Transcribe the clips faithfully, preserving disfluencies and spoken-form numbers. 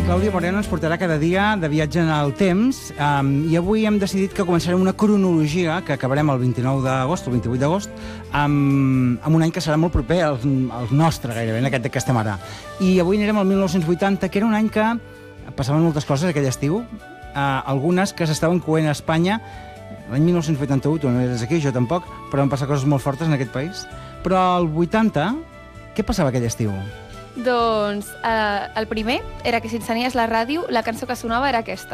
Clàudia Moreno ens portarà cada dia de viatge en el temps um, i avui hem decidit que començarem una cronologia que acabarem el vint-i-nou d'agost, el vint-i-vuit d'agost, amb, amb un any que serà molt proper al, al nostre, gairebé, en aquest que estem ara. I avui anirem al mil nou-cents vuitanta, que era un any que passaven moltes coses aquell estiu, uh, algunes que s'estaven coent a Espanya. L'any mil nou-cents vuitanta-u, tu no eres aquí, jo tampoc, però van passar coses molt fortes en aquest país. Però al vuitanta, què passava aquell estiu? Doncs eh, el primer era que si encenies la ràdio, la cançó que sonava era aquesta.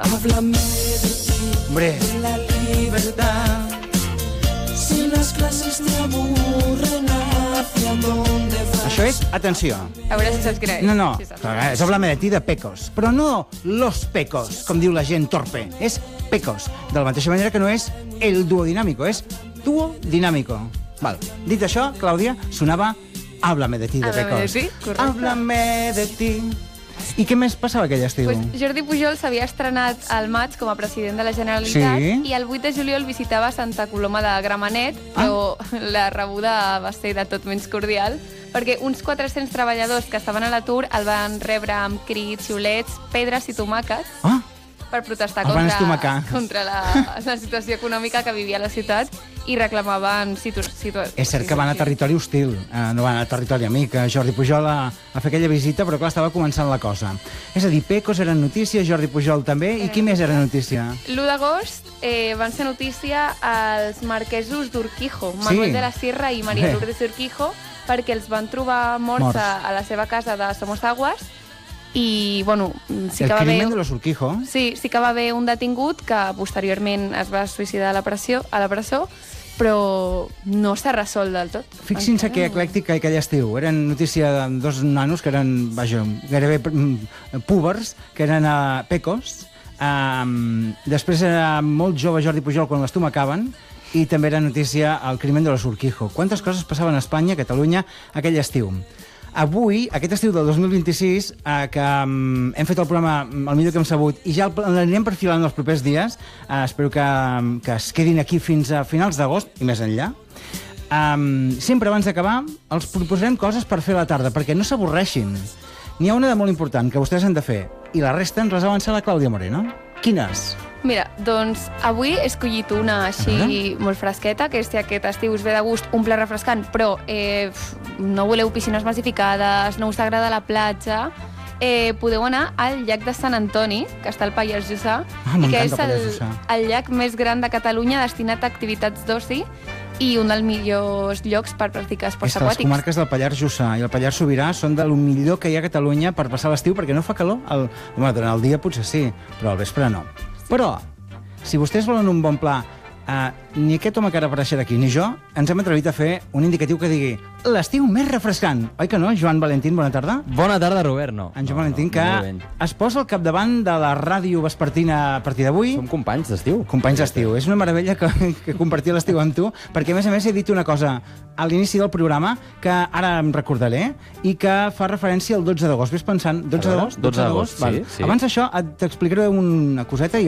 Hombre. La libertad. Si las clases te aburren, ¿hacia dónde vas? Això és, atenció. A veure si saps quina és. No, no, Si saps. és Háblame de ti de Pecos, però no los Pecos, com diu la gent torpe, és Pecos, de la mateixa manera que no és el duo dinámico, és duo dinámico. Val. Dit això, Clàudia, sonava Háblame de ti de Háblame Pecos. de ti, correcte. Háblame de ti. I què més passava aquell estiu? Pues Jordi Pujol s'havia estrenat al maig com a president de la Generalitat Sí. i el vuit de juliol visitava Santa Coloma de Gramenet, però ah. la rebuda va ser de tot menys cordial, perquè uns quatre-cents treballadors que estaven a l'atur el van rebre amb crits, xiulets, pedres i tomàquets Ah, per protestar El van contra, estomacar. contra la, la situació econòmica que vivia la ciutat i reclamaven situ- situa- és cert que van a territori hostil, eh, no van a territori amic, eh, Jordi Pujol a, a fer aquella visita, però clar, estava començant la cosa. És a dir, Pecos era notícia, Jordi Pujol també, i qui més era notícia? l'u d'agost eh, van ser notícia els marquesos d'Urquijo, Manuel Sí. de la Sierra i Maria Bé. Lourdes d'Urquijo, perquè els van trobar morts, Morts. A, a la seva casa de Somosaguas i, bueno, sí El que va haver... crimen de los Urquijo. Sí, sí que va haver un detingut que posteriorment es va suïcidar a la presó, a la presó però no s'ha resolt del tot. Fixin-se Encara que no. eclèctic aquell estiu. Eren notícia de dos nanos que eren, vaja, gairebé mm, púbers, que eren a Pecos. Um, després era molt jove Jordi Pujol quan l'estomacaven i també era notícia el crimen de los Urquijo. Quantes coses passaven a Espanya, a Catalunya, aquell estiu. Avui, aquest estiu del dos mil vint-i-sis, eh, que um, hem fet el programa el millor que hem sabut i ja l'anirem perfilant els propers dies, eh, espero que, que es quedin aquí fins a finals d'agost i més enllà. Um, sempre abans d'acabar els proposarem coses per fer a la tarda, perquè no s'avorreixin. N'hi ha una de molt important que vostès han de fer i la resta ens les avança la Clàudia Moreno. Quines? Mira, doncs avui he escollit una així molt fresqueta, que si aquest estiu us ve de gust un plat refrescant, però eh, no voleu piscines massificades, no us agrada la platja, eh, podeu anar al llac de Sant Antoni, que està al Pallars Jussà, Ah, i que m'encanta és el Pallars el, Jussà. el llac més gran de Catalunya destinat a activitats d'oci i un dels millors llocs per practicar És esports que les aquàtics. comarques del Pallars Jussà i el Pallars Sobirà són de lo millor que hi ha a Catalunya per passar l'estiu, perquè no fa calor. El, home, durant el dia potser sí, però al vespre no. Però, si vostès volen un bon pla, eh, ni aquest home que ara apareixerà aquí, ni jo, ens hem atrevit a fer un indicatiu que digui l'estiu més refrescant. Oi que no, Joan Valentín? Bona tarda. Bona tarda, Robert. No. En Joan no, Valentín, no, que molt ben. es posa al capdavant de la ràdio vespertina a partir d'avui. Som companys d'estiu. Companys d'estiu. És una meravella que, que compartir l'estiu amb tu, perquè a més a més he dit una cosa a l'inici del programa que ara em recordaré i que fa referència al dotze d'agost. Ves pensant, dotze d'agost? dotze d'agost, sí, sí. Abans d'això et- t'explicaré una coseta i